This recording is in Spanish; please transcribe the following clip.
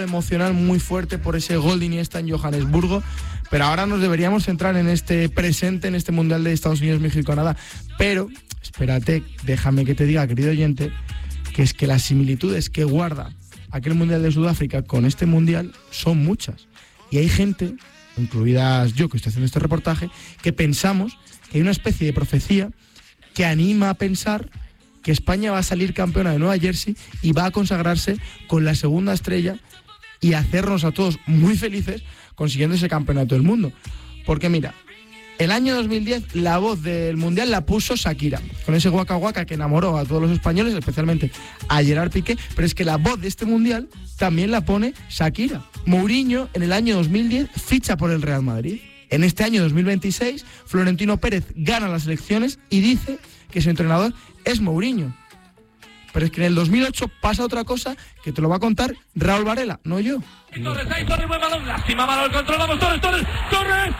emocional muy fuerte por ese gol de Iniesta en Johannesburgo, pero ahora nos deberíamos centrar en este presente, en este Mundial de Estados Unidos, México y Canadá. Pero, espérate, déjame que te diga, querido oyente, que es que las similitudes que guarda aquel Mundial de Sudáfrica con este Mundial son muchas. Y hay gente, incluidas yo que estoy haciendo este reportaje, que pensamos que hay una especie de profecía que anima a pensar que España va a salir campeona de Nueva Jersey y va a consagrarse con la segunda estrella y hacernos a todos muy felices consiguiendo ese campeonato del mundo. Porque mira, el año 2010 la voz del Mundial la puso Shakira, con ese Waka Waka que enamoró a todos los españoles, especialmente a Gerard Piqué, pero es que la voz de este Mundial también la pone Shakira. Mourinho en el año 2010 ficha por el Real Madrid. En este año 2026, Florentino Pérez gana las elecciones y dice que su entrenador es Mourinho. Pero es que en el 2008 pasa otra cosa que te lo va a contar Raúl Varela, no yo. Torres, ahí corre, buen balón, lástima, balón, controlamos, Torres,